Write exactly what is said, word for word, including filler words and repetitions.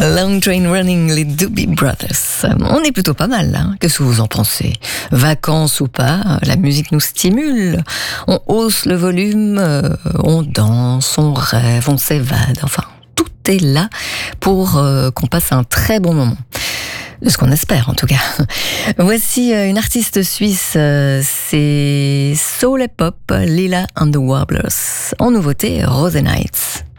Long Train Running, les Doobie Brothers. On est plutôt pas mal, hein. Qu'est-ce que vous en pensez? Vacances ou pas, la musique nous stimule. On hausse le volume, euh, on danse, on rêve, on s'évade. Enfin, tout est là pour euh, qu'on passe un très bon moment. De ce qu'on espère, en tout cas. Voici une artiste suisse, c'est Soul et Pop, Lila and the Warblers. En nouveauté, Rose Nights.